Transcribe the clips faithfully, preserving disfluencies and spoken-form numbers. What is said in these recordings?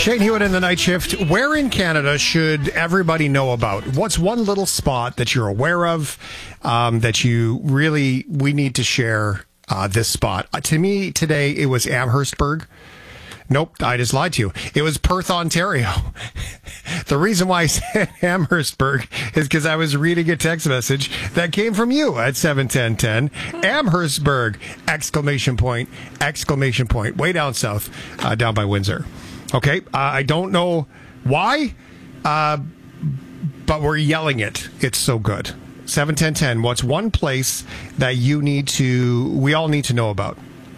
Shane Hewitt in the night shift. Where in Canada should everybody know about? What's one little spot that you're aware of um, that you really, we need to share uh, this spot? Uh, to me today, it was Amherstburg. Nope, I just lied to you. It was Perth, Ontario. The reason why I said Amherstburg is because I was reading a text message that came from you at seven ten ten. Amherstburg! Exclamation point, exclamation point. Way down south, uh, down by Windsor. Okay, uh, I don't know why, uh, but we're yelling it. It's so good. seven ten ten. What's one place that you need to, we all need to know about?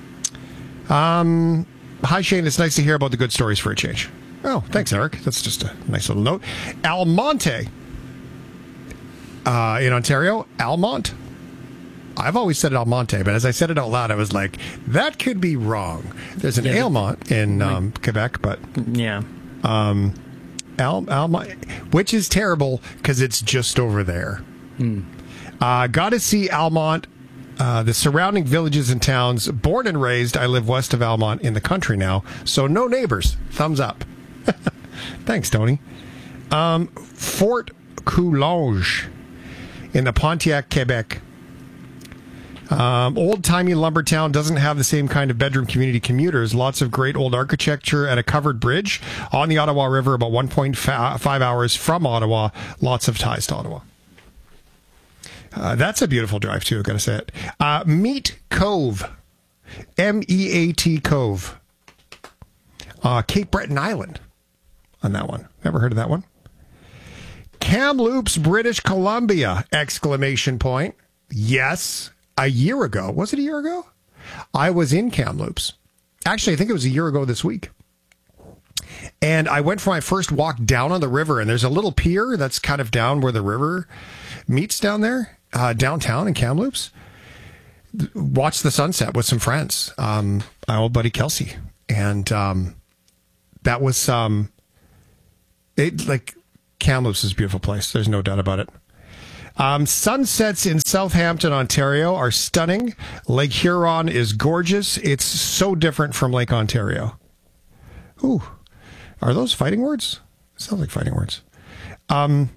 Um... Hi, Shane. It's nice to hear about the good stories for a change. Oh, thanks, Eric. That's just a nice little note. Almonte uh, in Ontario. Almont. I've always said it Almonte, but as I said it out loud, I was like, that could be wrong. There's an yeah, Almont in um, Quebec, but yeah, um, Al Almont, which is terrible because it's just over there. Hmm. Uh, got to see Almont. Uh, the surrounding villages and towns. Born and raised, I live west of Almont in the country now, so no neighbors. Thumbs up. Thanks, Tony. Um, Fort Coulonge in the Pontiac, Quebec. Um, old-timey lumber town, doesn't have the same kind of bedroom community commuters. Lots of great old architecture and a covered bridge on the Ottawa River, about one point five hours from Ottawa. Lots of ties to Ottawa. Uh, that's a beautiful drive, too, I've got to say it. Uh, Meat Cove. M E A T Cove. Uh, Cape Breton Island on that one. Never heard of that one. Kamloops, British Columbia! Exclamation point. Yes, a year ago. Was it a year ago? I was in Kamloops. Actually, I think it was a year ago this week. And I went for my first walk down on the river, and there's a little pier that's kind of down where the river meets down there. Uh, downtown in Kamloops, watched the sunset with some friends, um, my old buddy Kelsey, and um, that was um, it. Like Kamloops is a beautiful place. There's no doubt about it. Um, sunsets in Southampton, Ontario, are stunning. Lake Huron is gorgeous. It's so different from Lake Ontario. Ooh, are those fighting words? Sounds like fighting words. Um.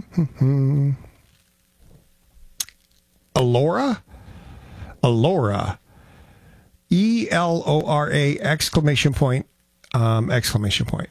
Elora? Elora. E L O R A, exclamation point, um, exclamation point.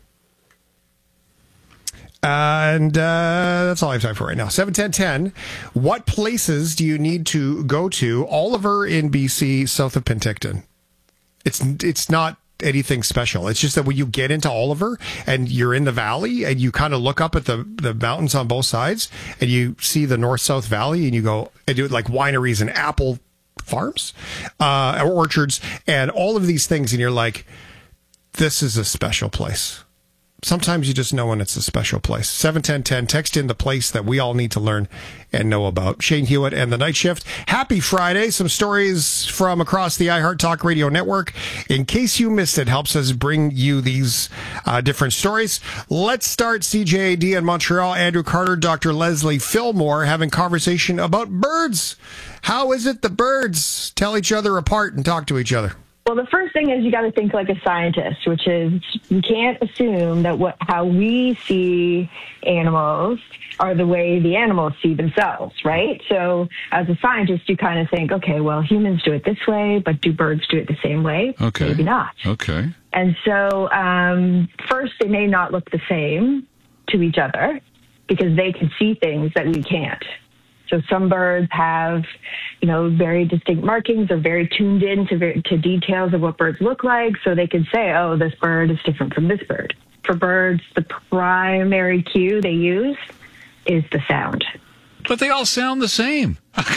And uh, that's all I have time for right now. seven ten ten. What places do you need to go to? Oliver in B C, south of Penticton. It's it's not anything special. It's just that when you get into Oliver and you're in the valley and you kind of look up at the, the mountains on both sides and you see the north-south valley and you go and do it like wineries and apple farms, uh, orchards and all of these things. And you're like, this is a special place. Sometimes you just know when it's a special place. seven ten ten, text in the place that we all need to learn and know about. Shane Hewitt and the Night Shift. Happy Friday. Some stories from across the iHeart Talk Radio network. In case you missed it, helps us bring you these uh, different stories. Let's start C J A D in Montreal. Andrew Carter, Doctor Leslie Fillmore having conversation about birds. How is it the birds tell each other apart and talk to each other? Well, the first thing is you got to think like a scientist, which is you can't assume that what how we see animals are the way the animals see themselves, right? So as a scientist, you kind of think, okay, well, humans do it this way, but do birds do it the same way? Okay. Maybe not. Okay. And so um, first, they may not look the same to each other because they can see things that we can't. So some birds have, you know, very distinct markings or very tuned in to, very, to details of what birds look like. So they can say, oh, this bird is different from this bird. For birds, the primary cue they use is the sound. But they all sound the same.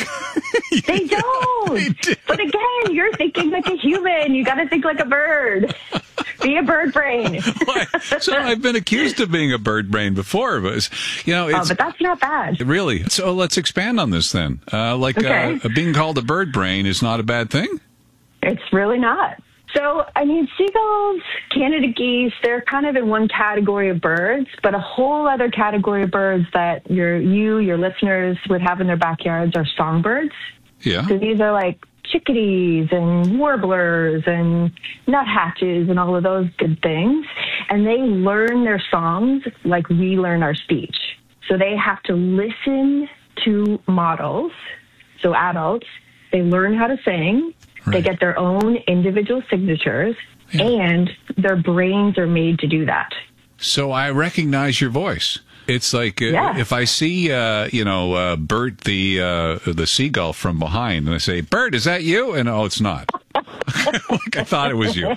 They don't. They do. But again, you're thinking like a human. You got to think like a bird. Be a bird brain. So I've been accused of being a bird brain before, but you know, it's, oh, but that's not bad. Really. So let's expand on this then. Uh, like okay. uh, being called a bird brain is not a bad thing. It's really not. So, I mean, seagulls, Canada geese, they're kind of in one category of birds, but a whole other category of birds that your you, your listeners would have in their backyards are songbirds. Yeah. So these are like chickadees and warblers and nuthatches and all of those good things. And they learn their songs like we learn our speech. So they have to listen to models, so adults. They learn how to sing. Right. They get their own individual signatures, yeah. and their brains are made to do that. So I recognize your voice. It's like uh, yeah. if I see, uh, you know, uh, Bert the uh, the seagull from behind, and I say, "Bert, is that you?" And oh, it's not. Like I thought it was you. Well,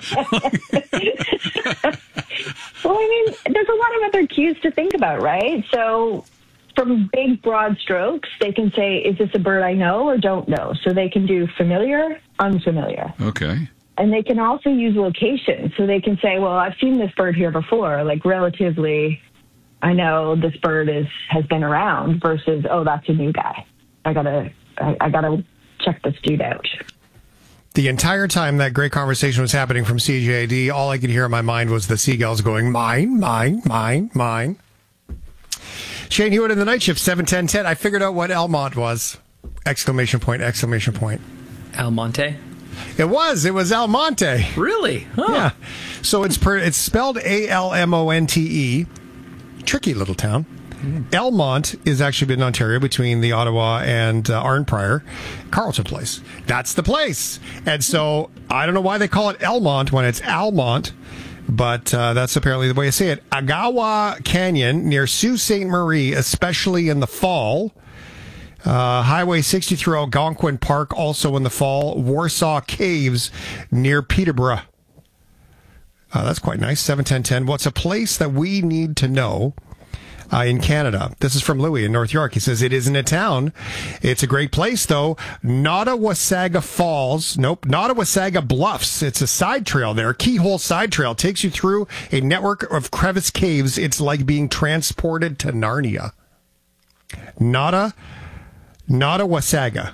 I mean, there's a lot of other cues to think about, right? So from big, broad strokes, they can say, is this a bird I know or don't know? So they can do familiar, unfamiliar. Okay. And they can also use location. So they can say, well, I've seen this bird here before, like relatively, I know this bird is has been around, versus, oh, that's a new guy. I gotta, I, I gotta check this dude out. The entire time that great conversation was happening from C J A D, all I could hear in my mind was the seagulls going, mine, mine, mine, mine. Shane Hewitt in the night shift, seven ten ten. I figured out what Almont was. Exclamation point, exclamation point. Almonte? It was. It was Almonte. Really? Huh. Yeah. So it's per, it's spelled A L M O N T E. Tricky little town. Mm. Elmont is actually in Ontario between the Ottawa and uh, Arnprior, Carleton Place. That's the place. And so I don't know why they call it Elmont when it's Almont, but uh, that's apparently the way you say it. Agawa Canyon near Sault Ste. Marie, especially in the fall. Uh, Highway sixty through Algonquin Park, also in the fall. Warsaw Caves near Peterborough. Uh, that's quite nice. seven ten ten. What's a place that we need to know uh, in Canada? This is from Louis in North York. He says, it isn't a town. It's a great place, though. Nottawasaga Falls. Nope. Nottawasaga Bluffs. It's a side trail there. Keyhole side trail. Takes you through a network of crevice caves. It's like being transported to Narnia. Notta, Nottawasaga.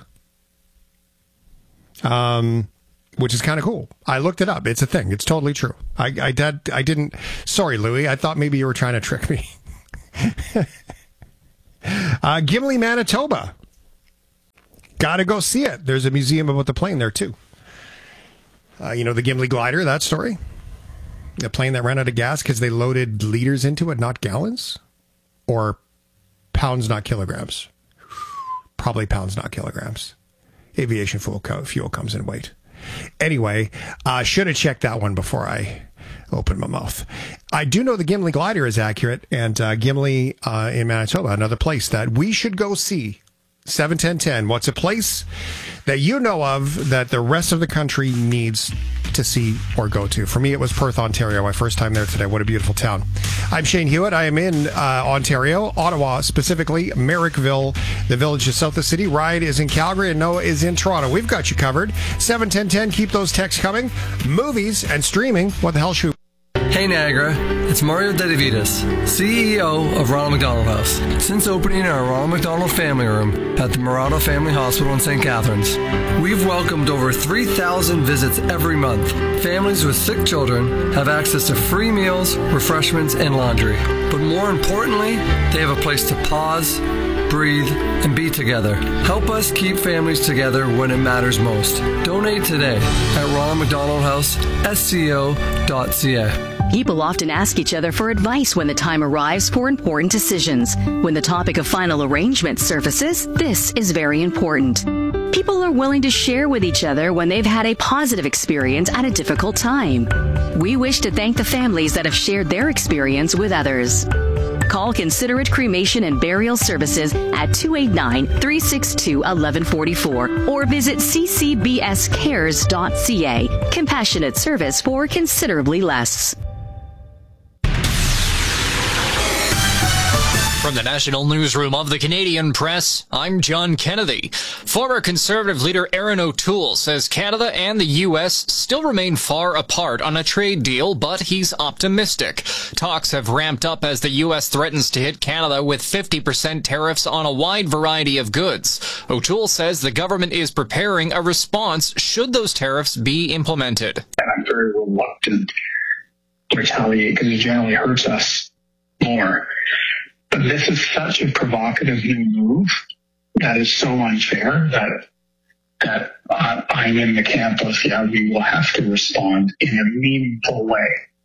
Um... Which is kind of cool. I looked it up. It's a thing. It's totally true. I, I, did, I didn't... Sorry, Louie. I thought maybe you were trying to trick me. uh, Gimli, Manitoba. Gotta go see it. There's a museum about the plane there, too. Uh, you know, the Gimli glider, that story? The plane that ran out of gas because they loaded liters into it, not gallons? Or pounds, not kilograms? Probably pounds, not kilograms. Aviation fuel, co- fuel comes in weight. Anyway, uh, should have checked that one before I opened my mouth. I do know the Gimli glider is accurate, and uh, Gimli uh, in Manitoba, another place that we should go see. seven ten ten. What's a place that you know of that the rest of the country needs to see or go to? For me, it was Perth, Ontario. My first time there today. What a beautiful town. I'm Shane Hewitt. I am in uh, Ontario, Ottawa specifically, Merrickville, the village just south of the city. Ryan is in Calgary and Noah is in Toronto. We've got you covered. seven ten ten. Keep those texts coming. Movies and streaming. What the hell should we... Hey Niagara, it's Mario Dedivitas, C E O of Ronald McDonald House. Since opening our Ronald McDonald Family Room at the Murado Family Hospital in Saint Catharines, we've welcomed over three thousand visits every month. Families with sick children have access to free meals, refreshments, and laundry. But more importantly, they have a place to pause, breathe, and be together. Help us keep families together when it matters most. Donate today at ronald mcdonald house s c o dot c a. People often ask each other for advice when the time arrives for important decisions. When the topic of final arrangement surfaces, this is very important. People are willing to share with each other when they've had a positive experience at a difficult time. We wish to thank the families that have shared their experience with others. Call Considerate Cremation and Burial Services at two eight nine, three six two, one one four four or visit c c b s cares dot c a. Compassionate service for considerably less. From the National Newsroom of the Canadian Press, I'm John Kennedy. Former Conservative leader Erin O'Toole says Canada and the U S still remain far apart on a trade deal, but he's optimistic. Talks have ramped up as the U S threatens to hit Canada with fifty percent tariffs on a wide variety of goods. O'Toole says the government is preparing a response should those tariffs be implemented. And I'm very reluctant to retaliate because it generally hurts us more. But this is such a provocative new move that is so unfair that that uh, I'm in the camp of, yeah, we will have to respond in a meaningful way.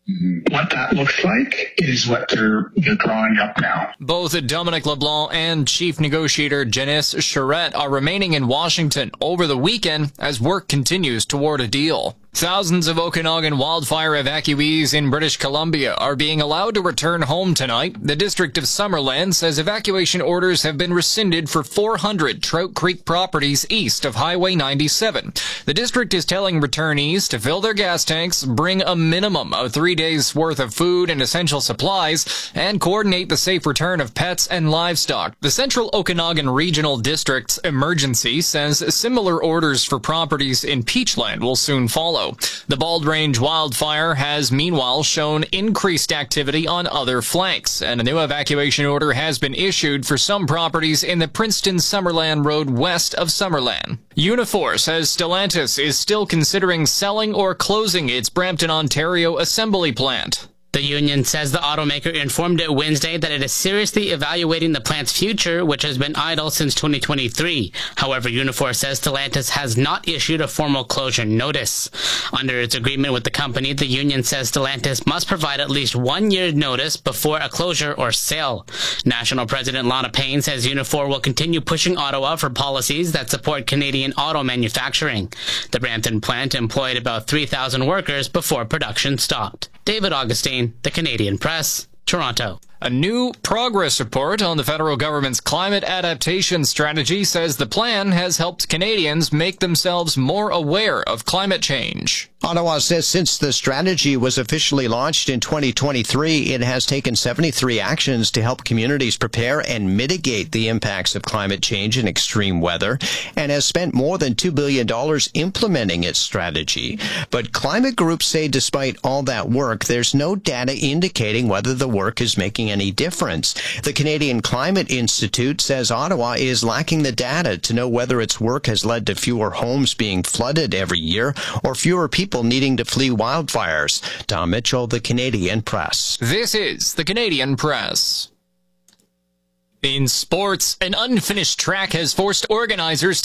what that looks like is what they're, they're drawing up now. Both Dominic LeBlanc and chief negotiator Janice Charette are remaining in Washington over the weekend as work continues toward a deal. Thousands of Okanagan wildfire evacuees in British Columbia are being allowed to return home tonight. The District of Summerland says evacuation orders have been rescinded for four hundred Trout Creek properties east of Highway ninety-seven. The district is telling returnees to fill their gas tanks, bring a minimum of three days' worth of food and essential supplies, and coordinate the safe return of pets and livestock. The Central Okanagan Regional District's emergency says similar orders for properties in Peachland will soon follow. The Bald Range wildfire has meanwhile shown increased activity on other flanks, and a new evacuation order has been issued for some properties in the Princeton-Summerland Road west of Summerland. Unifor says Stellantis is still considering selling or closing its Brampton, Ontario assembly plant. The union says the automaker informed it Wednesday that it is seriously evaluating the plant's future, which has been idle since twenty twenty-three. However, Unifor says Stellantis has not issued a formal closure notice. Under its agreement with the company, the union says Stellantis must provide at least one year notice before a closure or sale. National President Lana Payne says Unifor will continue pushing Ottawa for policies that support Canadian auto manufacturing. The Brampton plant employed about three thousand workers before production stopped. David Augustine, The Canadian Press, Toronto. A new progress report on the federal government's climate adaptation strategy says the plan has helped Canadians make themselves more aware of climate change. Ottawa says since the strategy was officially launched in twenty twenty-three, it has taken seventy-three actions to help communities prepare and mitigate the impacts of climate change and extreme weather, and has spent more than two billion dollars implementing its strategy. But climate groups say despite all that work, there's no data indicating whether the work is making any difference. The Canadian Climate Institute says Ottawa is lacking the data to know whether its work has led to fewer homes being flooded every year or fewer people needing to flee wildfires. Tom Mitchell, The Canadian Press. This is The Canadian Press. In sports, an unfinished track has forced organizers